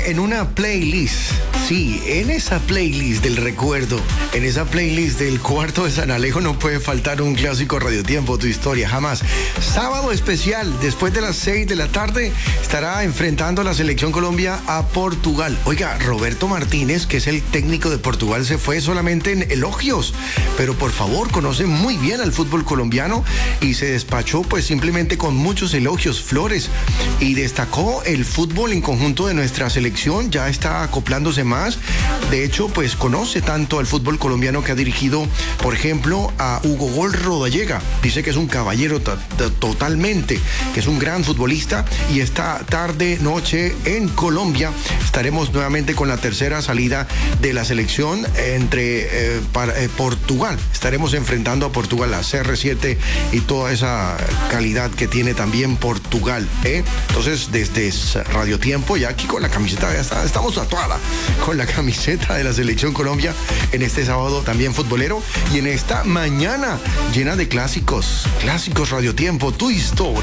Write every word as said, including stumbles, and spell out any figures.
En una playlist, sí, en esa playlist del recuerdo, en esa playlist del cuarto de San Alejo no puede faltar un clásico Radiotiempo, tu historia, jamás. Sábado especial, después de las seis de la tarde, estará enfrentando la Selección Colombia a Portugal. Oiga, Roberto Martínez, que es el técnico de Portugal, se fue solamente en elogios, pero por favor, conoce muy bien al fútbol colombiano y se despachó pues simplemente con muchos elogios, flores, y destacó el fútbol en conjunto de nuestra selección. Ya está acoplándose más. De hecho, pues conoce tanto al fútbol colombiano que ha dirigido, por ejemplo, a Hugo Gol Rodallega. Dice que es un caballero to- to- totalmente, que es un gran futbolista. Y esta tarde, noche en Colombia, estaremos nuevamente con la tercera salida de la selección entre eh, para, eh, Portugal. Estaremos enfrentando a Portugal, a C R siete y toda esa calidad que tiene también Portugal. ¿eh? Entonces, desde Radiotiempo, ya aquí con la camiseta, ya está, estamos a toda la, con la camiseta de la Selección Colombia en este sábado también futbolero y en esta mañana llena de clásicos, clásicos Radiotiempo, tu historia.